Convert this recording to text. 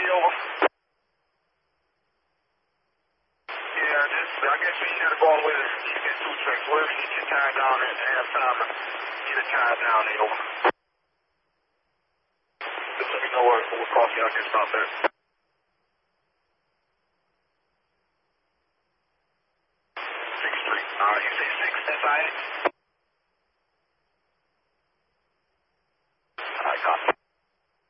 over. Yeah, I guess we should have gone with it. You get 2 tricks. Wherever you get your time down at halftime, get a time down there, over. Just let me know what coffee I can stop at. 6th Street. You say 6 SIX?